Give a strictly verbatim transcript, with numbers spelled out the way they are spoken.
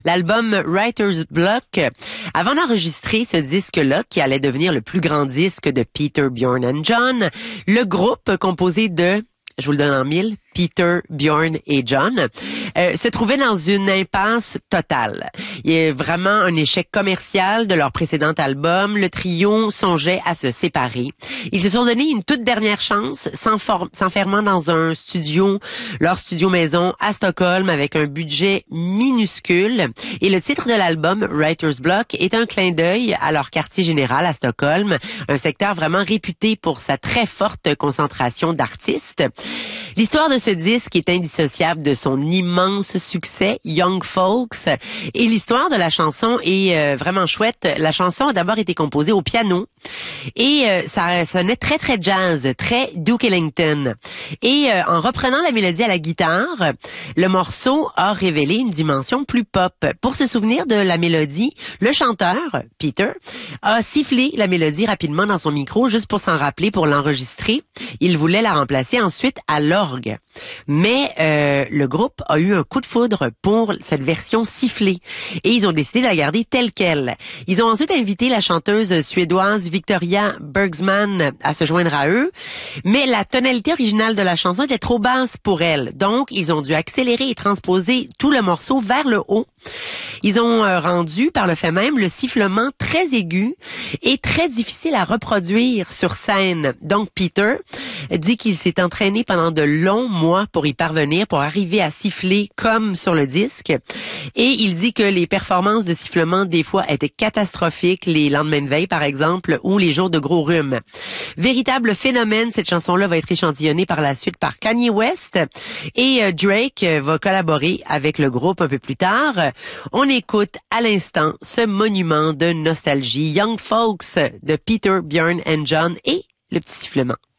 L'album Writer's Block. Avant d'enregistrer ce disque-là, qui allait devenir le plus grand disque de Peter, Bjorn and John, le groupe composé de, je vous le donne en mille, Peter, Bjorn et John, euh, se trouvaient dans une impasse totale. Il y a vraiment un échec commercial de leur précédent album. Le trio songeait à se séparer. Ils se sont donné une toute dernière chance, s'enfermant dans un studio, leur studio maison à Stockholm, avec un budget minuscule. Et le titre de l'album, Writer's Block, est un clin d'œil à leur quartier général à Stockholm, un secteur vraiment réputé pour sa très forte concentration d'artistes. L'histoire de ce disque est indissociable de son immense succès, Young Folks, et l'histoire de la chanson est euh, vraiment chouette. La chanson a d'abord été composée au piano et euh, ça sonnait très très jazz, très Duke Ellington. Et euh, en reprenant la mélodie à la guitare, le morceau a révélé une dimension plus pop. Pour se souvenir de la mélodie, le chanteur, Peter, a sifflé la mélodie rapidement dans son micro juste pour s'en rappeler, pour l'enregistrer. Il voulait la remplacer ensuite à l'orgue. Mais euh, le groupe a eu un coup de foudre pour cette version sifflée et ils ont décidé de la garder telle quelle. Ils ont ensuite invité la chanteuse suédoise Victoria Bergsman à se joindre à eux, mais la tonalité originale de la chanson était trop basse pour elle. Donc, ils ont dû accélérer et transposer tout le morceau vers le haut. Ils ont euh, rendu, par le fait même, le sifflement très aigu et très difficile à reproduire sur scène. Donc, Peter dit qu'il s'est entraîné pendant de longs mois pour y parvenir, pour arriver à siffler comme sur le disque. Et il dit que les performances de sifflement, des fois, étaient catastrophiques, les lendemains de veille, par exemple, ou les jours de gros rhume. Véritable phénomène, cette chanson-là va être échantillonnée par la suite par Kanye West. Et euh, Drake va collaborer avec le groupe un peu plus tard. On écoute à l'instant ce monument de nostalgie, Young Folks de Peter, Bjorn and John et le petit sifflement.